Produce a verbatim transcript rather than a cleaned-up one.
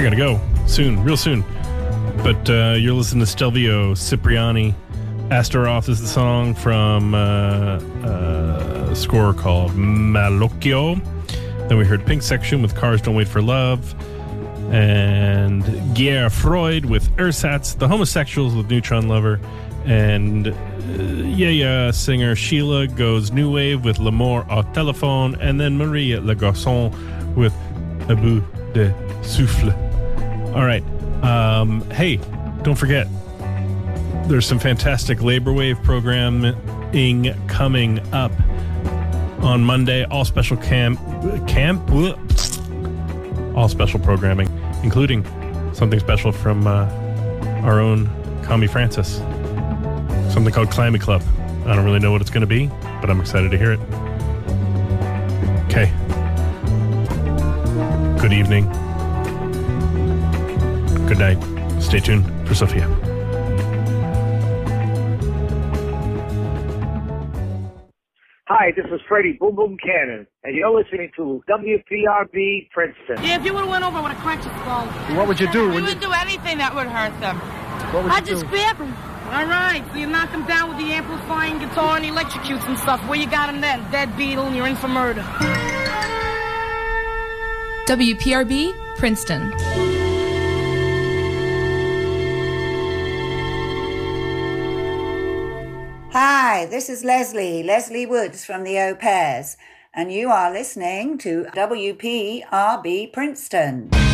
got to go soon, real soon. But uh, you're listening to Stelvio Cipriani. Astaroth is the song from uh, uh, a score called Malocchio. Then we heard Pink Section with Cars Don't Wait for Love. And Guerre Freud with Ersatz. The Homosexuals with Neutron Lover. And uh, yeah, yeah, singer Sheila goes New Wave with L'Amour au Téléphone. And then Marie Le Garçon with A Bout de Souffle. All right. Um, hey, don't forget, there's some fantastic Labor Wave programming coming up on Monday. All special camp, camp, all special programming, including something special from uh, our own Kami Francis. Something called Clammy Club. I don't really know what it's going to be, but I'm excited to hear it. Okay. Good evening. Good night. Stay tuned for Sophia. Hi, this is Freddie Boom Boom Cannon, and you're listening to W P R B Princeton. Yeah, if you would have went over with a conscious skull. What would you do? We When wouldn't you... do anything that would hurt them. What would I'd you just do? grab them. All right, so you knock them down with the amplifying guitar and electrocutes and stuff. Where you got them then? Dead Beatle and you're in for murder. W P R B, Princeton. Hi, this is Leslie, Leslie Woods from the Au Pairs, and you are listening to W P R B Princeton.